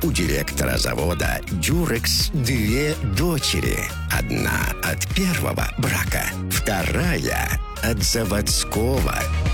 У директора завода «Дюрекс» две дочери. Одна от первого брака, вторая от заводского.